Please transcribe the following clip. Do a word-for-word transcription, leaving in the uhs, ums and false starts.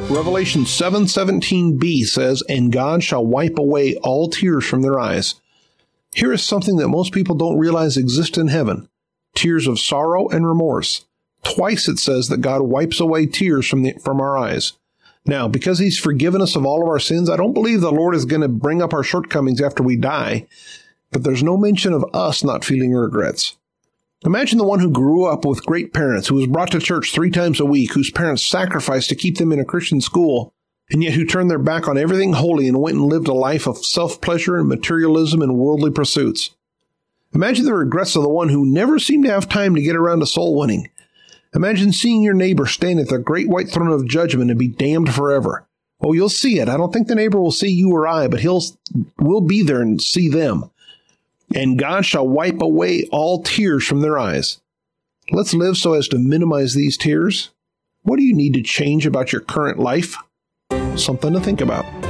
Revelation seven seventeen b says, "And God shall wipe away all tears from their eyes." Here is something that most people don't realize exists in heaven: tears of sorrow and remorse. Twice it says that God wipes away tears from the, from our eyes. Now, because he's forgiven us of all of our sins, I don't believe the Lord is going to bring up our shortcomings after we die, but there's no mention of us not feeling regrets. Imagine the one who grew up with great parents, who was brought to church three times a week, whose parents sacrificed to keep them in a Christian school, and yet who turned their back on everything holy and went and lived a life of self-pleasure and materialism and worldly pursuits. Imagine the regrets of the one who never seemed to have time to get around to soul winning. Imagine seeing your neighbor stand at the great white throne of judgment and be damned forever. Oh, you'll see it. I don't think the neighbor will see you or I, but he'll will be there and see them. And God shall wipe away all tears from their eyes. Let's live so as to minimize these tears. What do you need to change about your current life? Something to think about.